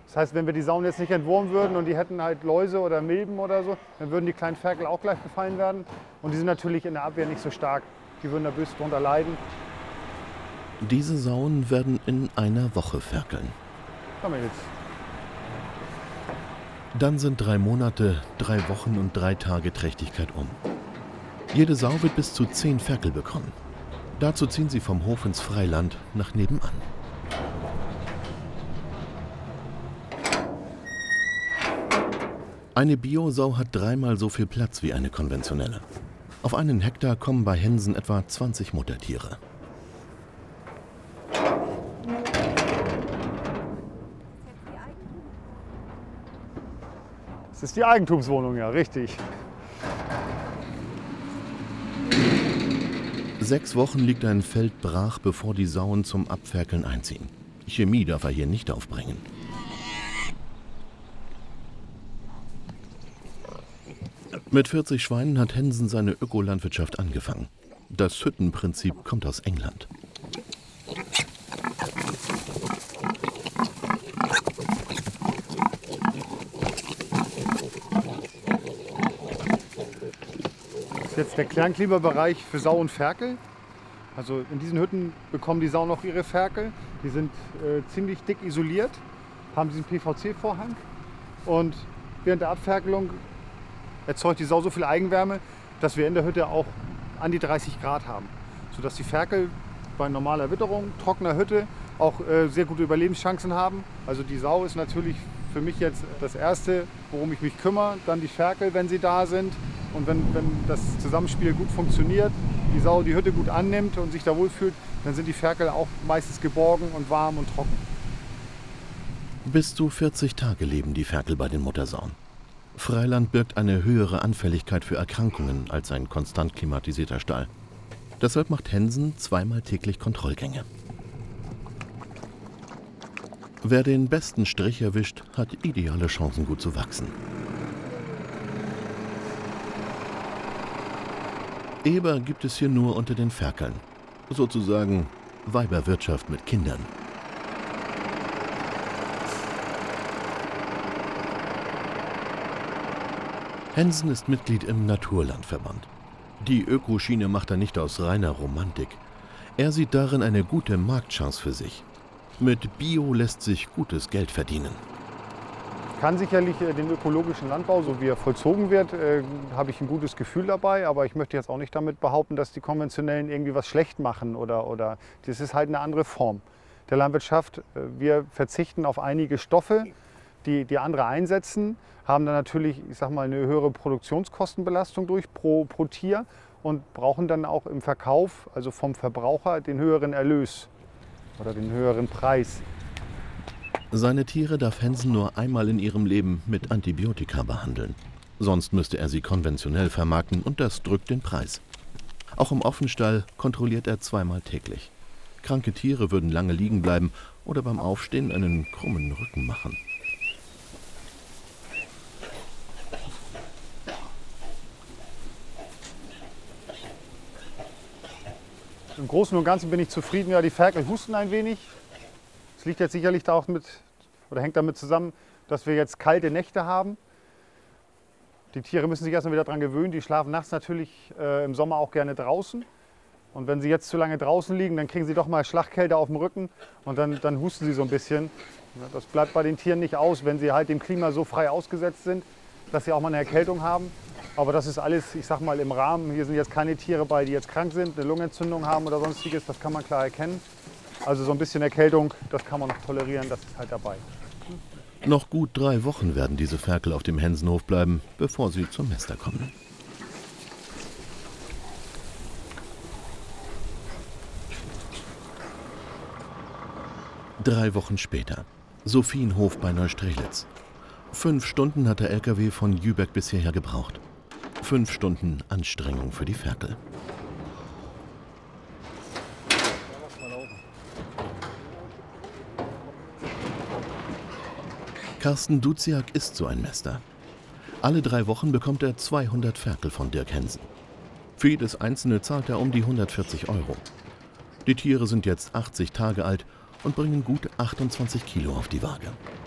Das heißt, wenn wir die Sauen jetzt nicht entwurmen würden und die hätten halt Läuse oder Milben oder so, dann würden die kleinen Ferkel auch gleich befallen werden. Und die sind natürlich in der Abwehr nicht so stark. Die würden da böse drunter leiden. Diese Sauen werden in einer Woche ferkeln. Kann man jetzt. Dann sind 3 Monate, 3 Wochen und 3 Tage Trächtigkeit um. Jede Sau wird bis zu 10 Ferkel bekommen. Dazu ziehen sie vom Hof ins Freiland nach nebenan. Eine Biosau hat 3-mal so viel Platz wie eine konventionelle. Auf einen Hektar kommen bei Hensen etwa 20 Muttertiere. Das ist die Eigentumswohnung, ja, richtig. 6 Wochen liegt ein Feld brach, bevor die Sauen zum Abferkeln einziehen. Chemie darf er hier nicht aufbringen. Mit 40 Schweinen hat Hensen seine Ökolandwirtschaft angefangen. Das Hüttenprinzip kommt aus England. Das ist jetzt der Kleinkleberbereich für Sau und Ferkel. Also in diesen Hütten bekommen die Sauen noch ihre Ferkel. Die sind ziemlich dick isoliert, haben diesen PVC-Vorhang. Und während der Abferkelung erzeugt die Sau so viel Eigenwärme, dass wir in der Hütte auch an die 30 Grad haben. Sodass die Ferkel bei normaler Witterung, trockener Hütte auch sehr gute Überlebenschancen haben. Also die Sau ist natürlich für mich jetzt das Erste, worum ich mich kümmere. Dann die Ferkel, wenn sie da sind. Und wenn das Zusammenspiel gut funktioniert, die Sau die Hütte gut annimmt und sich da wohlfühlt, dann sind die Ferkel auch meistens geborgen und warm und trocken. Bis zu 40 Tage leben die Ferkel bei den Muttersauen. Freiland birgt eine höhere Anfälligkeit für Erkrankungen als ein konstant klimatisierter Stall. Deshalb macht Hensen 2-mal täglich Kontrollgänge. Wer den besten Strich erwischt, hat ideale Chancen, gut zu wachsen. Eber gibt es hier nur unter den Ferkeln. Sozusagen Weiberwirtschaft mit Kindern. Hensen ist Mitglied im Naturlandverband. Die Ökoschiene macht er nicht aus reiner Romantik. Er sieht darin eine gute Marktchance für sich. Mit Bio lässt sich gutes Geld verdienen. Ich kann sicherlich den ökologischen Landbau, so wie er vollzogen wird, habe ich ein gutes Gefühl dabei. Aber ich möchte jetzt auch nicht damit behaupten, dass die konventionellen irgendwie was schlecht machen. Oder das ist halt eine andere Form der Landwirtschaft. Wir verzichten auf einige Stoffe, die andere einsetzen, haben dann natürlich, ich sag mal, eine höhere Produktionskostenbelastung durch pro Tier und brauchen dann auch im Verkauf, also vom Verbraucher, den höheren Erlös oder den höheren Preis. Seine Tiere darf Hensen nur einmal in ihrem Leben mit Antibiotika behandeln. Sonst müsste er sie konventionell vermarkten und das drückt den Preis. Auch im Offenstall kontrolliert er 2-mal täglich. Kranke Tiere würden lange liegen bleiben oder beim Aufstehen einen krummen Rücken machen. Im Großen und Ganzen bin ich zufrieden. Ja, die Ferkel husten ein wenig. Das liegt jetzt sicherlich da auch hängt damit zusammen, dass wir jetzt kalte Nächte haben. Die Tiere müssen sich erstmal wieder daran gewöhnen. Die schlafen nachts natürlich im Sommer auch gerne draußen. Und wenn sie jetzt zu lange draußen liegen, dann kriegen sie doch mal Schlagkälte auf dem Rücken und dann husten sie so ein bisschen. Das bleibt bei den Tieren nicht aus, wenn sie halt dem Klima so frei ausgesetzt sind, dass sie auch mal eine Erkältung haben. Aber das ist alles, ich sag mal, im Rahmen. Hier sind jetzt keine Tiere bei, die jetzt krank sind, eine Lungenentzündung haben oder sonstiges. Das kann man klar erkennen. Also so ein bisschen Erkältung, das kann man noch tolerieren, das ist halt dabei. Noch gut 3 Wochen werden diese Ferkel auf dem Hensenhof bleiben, bevor sie zum Mester kommen. Drei Wochen später. Sophienhof bei Neustrelitz. 5 Stunden hat der LKW von Jübeck bis hierher gebraucht. 5 Stunden Anstrengung für die Ferkel. Carsten Duziak ist so ein Mester. Alle 3 Wochen bekommt er 200 Ferkel von Dirk Hensen. Für jedes einzelne zahlt er um die 140 €. Die Tiere sind jetzt 80 Tage alt und bringen gut 28 Kilo auf die Waage.